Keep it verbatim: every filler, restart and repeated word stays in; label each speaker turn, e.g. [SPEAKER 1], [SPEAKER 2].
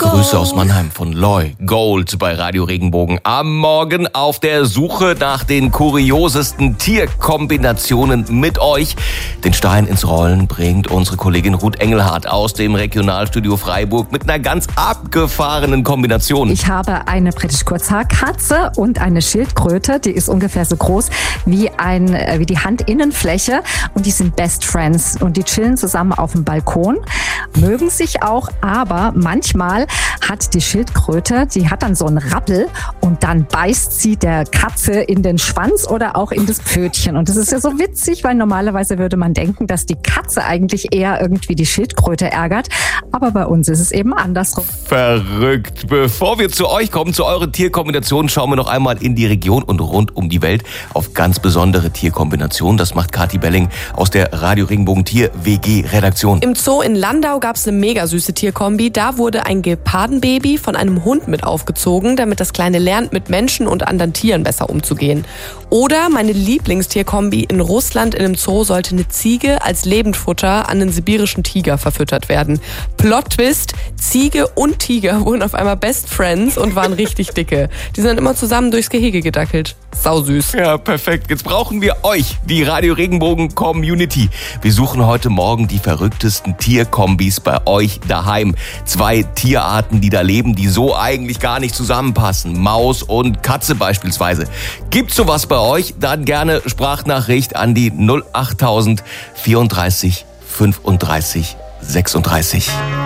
[SPEAKER 1] Grüße aus Mannheim von Loy Gold bei Radio Regenbogen. Am Morgen auf der Suche nach den kuriosesten Tierkombinationen mit euch. Den Stein ins Rollen bringt unsere Kollegin Ruth Engelhardt aus dem Regionalstudio Freiburg mit einer ganz abgefahrenen Kombination.
[SPEAKER 2] Ich habe eine britisch Kurzhaarkatze und eine Schildkröte. Die ist ungefähr so groß wie, ein, wie die Handinnenfläche. Und die sind Best Friends. Und die chillen zusammen auf dem Balkon, mögen sich auch, aber manchmal hat die Schildkröte, die hat dann so einen Rappel und dann beißt sie der Katze in den Schwanz oder auch in das Pfötchen. Und das ist ja so witzig, weil normalerweise würde man denken, dass die Katze eigentlich eher irgendwie die Schildkröte ärgert. Aber bei uns ist es eben andersrum.
[SPEAKER 1] Verrückt. Bevor wir zu euch kommen, zu euren Tierkombinationen, schauen wir noch einmal in die Region und rund um die Welt auf ganz besondere Tierkombinationen. Das macht Kathi Belling aus der Radio Regenbogen Tier W G Redaktion.
[SPEAKER 3] Im Zoo in Landau gab es eine mega süße Tierkombi. Da wurde ein Gepardenbaby von einem Hund mit aufgezogen, damit das Kleine lernt, mit Menschen und anderen Tieren besser umzugehen. Oder meine Lieblingstierkombi: in Russland in einem Zoo sollte eine Ziege als Lebendfutter an einen sibirischen Tiger verfüttert werden. Plot-Twist: Ziege und Tiger wurden auf einmal Best Friends und waren richtig dicke. Die sind immer zusammen durchs Gehege gedackelt. Sau süß.
[SPEAKER 1] Ja, perfekt. Jetzt brauchen wir euch, die Radio Regenbogen Community. Wir suchen heute Morgen die verrücktesten Tierkombis bei euch daheim. Zwei Tierarten, die da leben, die so eigentlich gar nicht zusammenpassen. Maus und Katze beispielsweise. Gibt's sowas bei euch? Dann gerne Sprachnachricht an die null achttausend vierunddreißig fünfunddreißig sechsunddreißig.